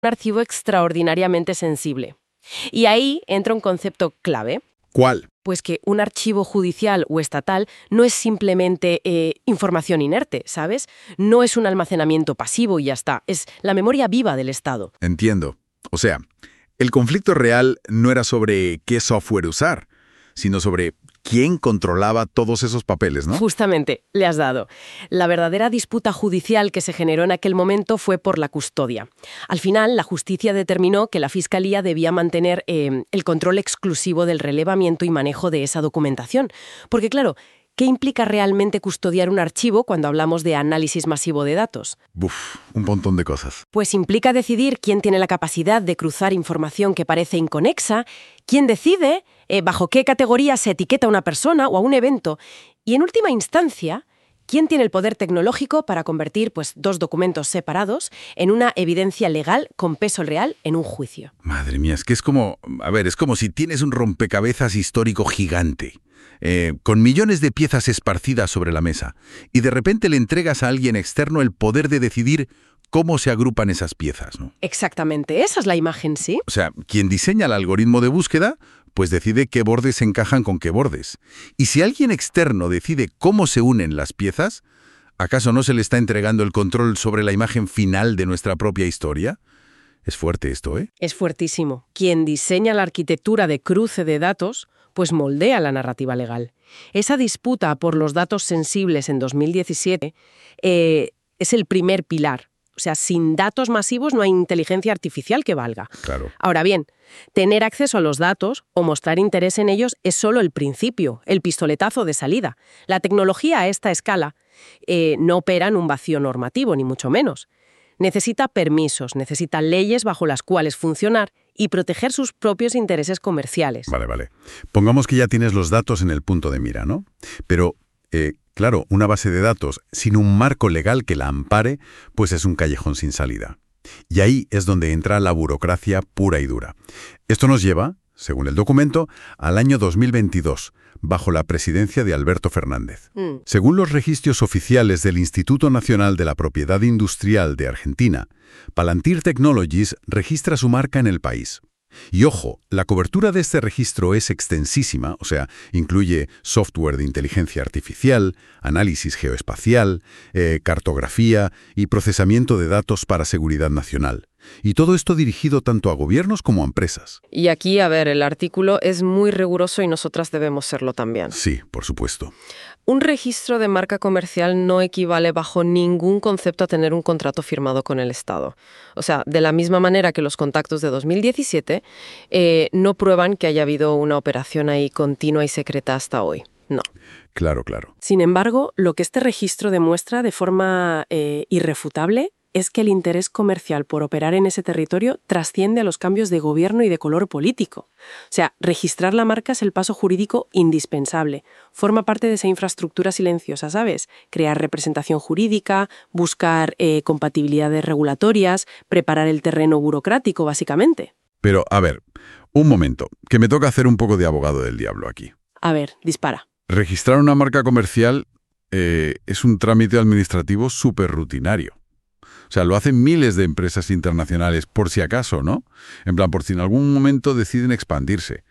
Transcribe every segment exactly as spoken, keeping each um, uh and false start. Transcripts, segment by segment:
archivo extraordinariamente sensible. Y ahí entra un concepto clave. ¿Cuál? Pues que un archivo judicial o estatal no es simplemente eh, información inerte, ¿sabes? No es un almacenamiento pasivo y ya está. Es la memoria viva del Estado. Entiendo. O sea, el conflicto real no era sobre qué software usar, sino sobre quién controlaba todos esos papeles, ¿no? Justamente, le has dado. La verdadera disputa judicial que se generó en aquel momento fue por la custodia. Al final, la justicia determinó que la Fiscalía debía mantener eh, el control exclusivo del relevamiento y manejo de esa documentación. Porque, claro, ¿qué implica realmente custodiar un archivo cuando hablamos de análisis masivo de datos? Uf, un montón de cosas. Pues implica decidir quién tiene la capacidad de cruzar información que parece inconexa, quién decide eh, bajo qué categoría se etiqueta a una persona o a un evento, y en última instancia, quién tiene el poder tecnológico para convertir pues, dos documentos separados en una evidencia legal con peso real en un juicio. Madre mía, es que es como, a ver, es como si tienes un rompecabezas histórico gigante, eh, con millones de piezas esparcidas sobre la mesa, y de repente le entregas a alguien externo el poder de decidir cómo se agrupan esas piezas, ¿no? Exactamente, esa es la imagen, ¿sí? O sea, quien diseña el algoritmo de búsqueda, pues decide qué bordes encajan con qué bordes. Y si alguien externo decide cómo se unen las piezas, ¿acaso no se le está entregando el control sobre la imagen final de nuestra propia historia? Es fuerte esto, ¿eh? Es fuertísimo. Quien diseña la arquitectura de cruce de datos, pues moldea la narrativa legal. Esa disputa por los datos sensibles en dos mil diecisiete eh, es el primer pilar. O sea, sin datos masivos no hay inteligencia artificial que valga. Claro. Ahora bien, tener acceso a los datos o mostrar interés en ellos es solo el principio, el pistoletazo de salida. La tecnología a esta escala eh, no opera en un vacío normativo, ni mucho menos. Necesita permisos, necesita leyes bajo las cuales funcionar y proteger sus propios intereses comerciales. Vale, vale. Pongamos que ya tienes los datos en el punto de mira, ¿no? Pero, eh, claro, una base de datos sin un marco legal que la ampare, pues es un callejón sin salida. Y ahí es donde entra la burocracia pura y dura. Esto nos lleva, según el documento, al año dos mil veintidós, bajo la presidencia de Alberto Fernández. Mm. Según los registros oficiales del Instituto Nacional de la Propiedad Industrial de Argentina, Palantir Technologies registra su marca en el país. Y ojo, la cobertura de este registro es extensísima, o sea, incluye software de inteligencia artificial, análisis geoespacial, eh, cartografía y procesamiento de datos para seguridad nacional. Y todo esto dirigido tanto a gobiernos como a empresas. Y aquí, a ver, el artículo es muy riguroso y nosotras debemos serlo también. Sí, por supuesto. Un registro de marca comercial no equivale bajo ningún concepto a tener un contrato firmado con el Estado. O sea, de la misma manera que los contactos de dos mil diecisiete eh, no prueban que haya habido una operación ahí continua y secreta hasta hoy. No. Claro, claro. Sin embargo, lo que este registro demuestra de forma eh, irrefutable es que el interés comercial por operar en ese territorio trasciende a los cambios de gobierno y de color político. O sea, registrar la marca es el paso jurídico indispensable. Forma parte de esa infraestructura silenciosa, ¿sabes? Crear representación jurídica, buscar eh, compatibilidades regulatorias, preparar el terreno burocrático, básicamente. Pero, a ver, un momento, que me toca hacer un poco de abogado del diablo aquí. A ver, dispara. Registrar una marca comercial eh, es un trámite administrativo súper rutinario. O sea, lo hacen miles de empresas internacionales, por si acaso, ¿no? En plan, por si en algún momento deciden expandirse.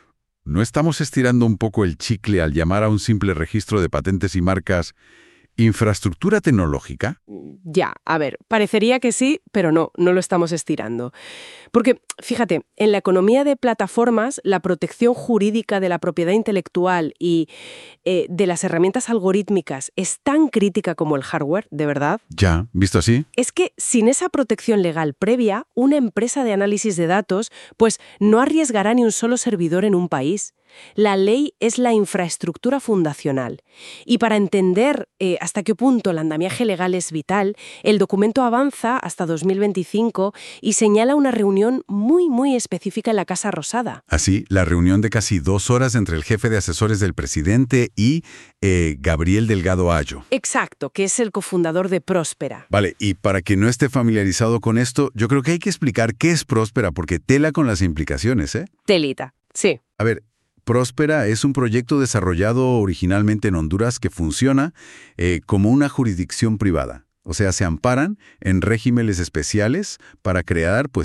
¿No estamos estirando un poco el chicle al llamar a un simple registro de patentes y marcas infraestructura tecnológica? Ya, a ver, parecería que sí, pero no, no lo estamos estirando. Porque, fíjate, en la economía de plataformas, la protección jurídica de la propiedad intelectual y eh, de las herramientas algorítmicas es tan crítica como el hardware, de verdad. Ya, ¿visto así? Es que sin esa protección legal previa, una empresa de análisis de datos, pues no arriesgará ni un solo servidor en un país. La ley es la infraestructura fundacional. Y para entender eh, hasta qué punto el andamiaje legal es vital, el documento avanza hasta dos mil veinticinco y señala una reunión muy, muy específica en la Casa Rosada. Así, la reunión de casi dos horas entre el jefe de asesores del presidente y eh, Gabriel Delgado Ayo. Exacto, que es el cofundador de Próspera. Vale, y para quien no esté familiarizado con esto, yo creo que hay que explicar qué es Próspera, porque tela con las implicaciones, ¿eh? Telita, sí. A ver, Próspera es un proyecto desarrollado originalmente en Honduras que funciona eh, como una jurisdicción privada. O sea, se amparan en regímenes especiales para crear, pues,